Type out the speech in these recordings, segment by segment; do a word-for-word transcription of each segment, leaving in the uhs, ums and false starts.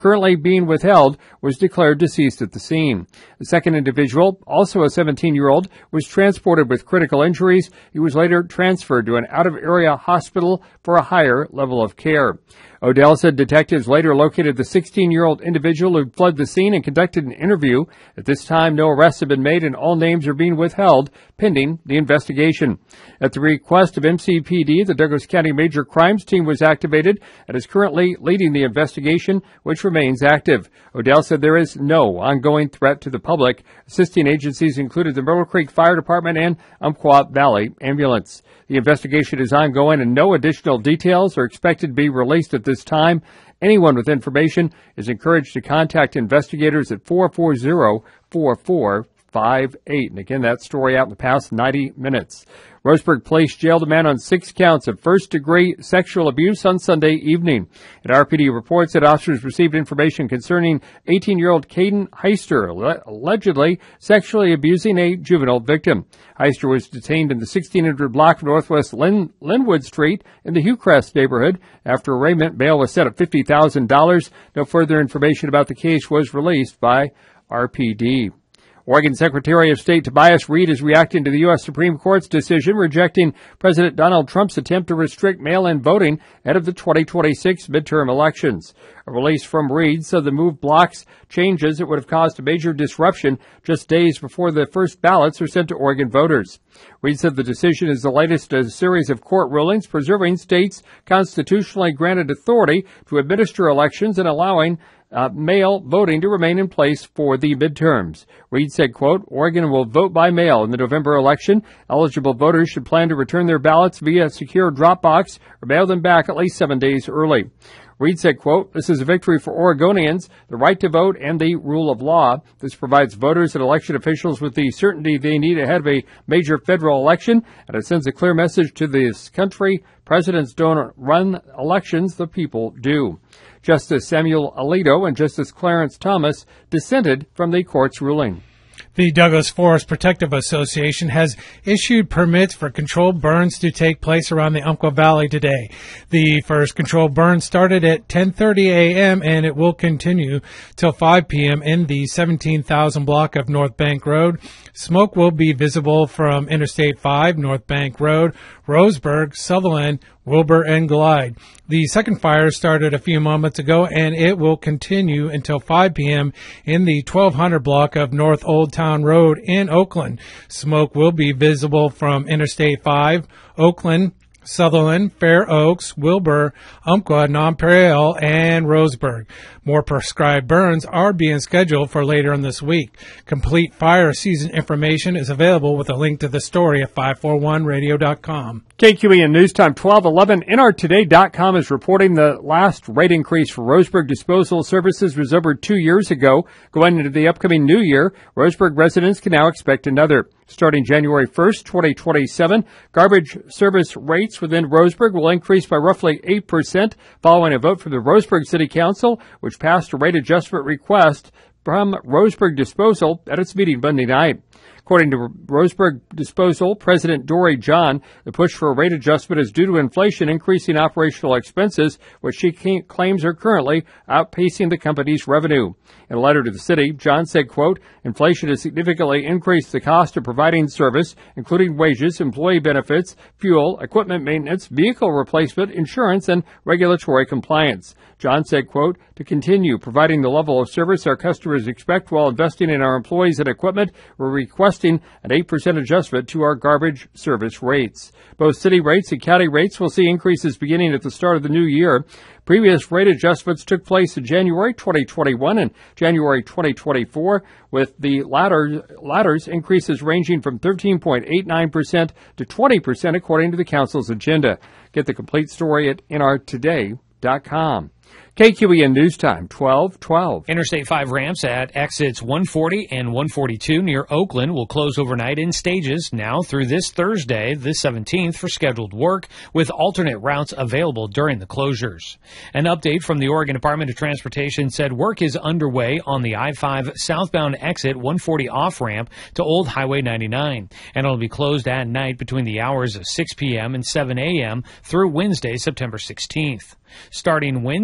currently being withheld, was declared deceased at the scene. The second individual, also a seventeen-year-old, was transported with critical injuries. He was later transferred to an out-of-area hospital for a higher level of care. Odell said detectives later located the sixteen-year-old individual who fled the scene and conducted an interview. At this time, no arrests have been made and all names are being withheld pending the investigation. At the request of M C P D, the Douglas County Major Crimes Team was activated and is currently leading the investigation, which remains active. Odell said there is no ongoing threat to the public. Assisting agencies included the Myrtle Creek Fire Department and Umpqua Valley Ambulance. The investigation is ongoing and no additional details are expected to be released at this time. Anyone with information is encouraged to contact investigators at four four zero, four four five eight. And again, that story out in the past ninety minutes. Roseburg Police jailed a man on six counts of first-degree sexual abuse on Sunday evening. And R P D reports that officers received information concerning eighteen-year-old Caden Heister allegedly sexually abusing a juvenile victim. Heister was detained in the sixteen hundred block of Northwest Lin- Linwood Street in the Hillcrest neighborhood. After arraignment, bail was set at fifty thousand dollars. No further information about the case was released by R P D. Oregon Secretary of State Tobias Reed is reacting to the U S Supreme Court's decision rejecting President Donald Trump's attempt to restrict mail-in voting ahead of the twenty twenty-six midterm elections. A release from Reed said the move blocks changes that would have caused a major disruption just days before the first ballots are sent to Oregon voters. Reed said the decision is the latest in a series of court rulings preserving states' constitutionally granted authority to administer elections and allowing Uh, mail voting to remain in place for the midterms. Reed said, quote, Oregon will vote by mail in the November election. Eligible voters should plan to return their ballots via a secure drop box or mail them back at least seven days early. Reed said, quote, this is a victory for Oregonians, the right to vote, and the rule of law. This provides voters and election officials with the certainty they need ahead of a major federal election, and it sends a clear message to this country. Presidents don't run elections, the people do. Justice Samuel Alito and Justice Clarence Thomas dissented from the court's ruling. The Douglas Forest Protective Association has issued permits for controlled burns to take place around the Umpqua Valley today. The first controlled burn started at ten thirty a.m. and it will continue till five p.m. in the seventeen thousand block of North Bank Road. Smoke will be visible from Interstate five, North Bank Road, Roseburg, Sutherland, Wilbur, and Glide. The second fire started a few moments ago, and it will continue until five p.m. in the twelve hundred block of North Old Town Road in Oakland. Smoke will be visible from Interstate five, Oakland, Sutherland, Fair Oaks, Wilbur, Umpqua, Nonpareil, and Roseburg. More prescribed burns are being scheduled for later in this week. Complete fire season information is available with a link to the story at five forty-one radio dot com. K Q E N News Time twelve eleven. N R Today dot com is reporting the last rate increase for Roseburg Disposal Services was over two years ago. Going into the upcoming new year, Roseburg residents can now expect another. Starting January first, twenty twenty-seven, garbage service rates within Roseburg will increase by roughly eight percent following a vote from the Roseburg City Council, which passed a rate adjustment request from Roseburg Disposal at its meeting Monday night. According to Roseburg Disposal President Dory John, the push for a rate adjustment is due to inflation increasing operational expenses, which she claims are currently outpacing the company's revenue. In a letter to the city, John said, quote, inflation has significantly increased the cost of providing service, including wages, employee benefits, fuel, equipment maintenance, vehicle replacement, insurance, and regulatory compliance. John said, quote, to continue providing the level of service our customers expect while investing in our employees and equipment, we're requesting an eight percent adjustment to our garbage service rates. Both city rates and county rates will see increases beginning at the start of the new year. Previous rate adjustments took place in January twenty twenty-one and January twenty twenty-four, with the latter, latter's increases ranging from thirteen point eight nine percent to twenty percent according to the council's agenda. Get the complete story at N R today dot com. K Q E N News Time, twelve twelve. Interstate five ramps at exits one forty and one forty-two near Oakland will close overnight in stages now through this Thursday, the seventeenth, for scheduled work, with alternate routes available during the closures. An update from the Oregon Department of Transportation said work is underway on the I five southbound exit one forty off-ramp to Old Highway ninety-nine, and it'll be closed at night between the hours of six p.m. and seven a.m. through Wednesday, September sixteenth. Starting Wednesday,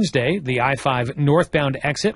The I five northbound exit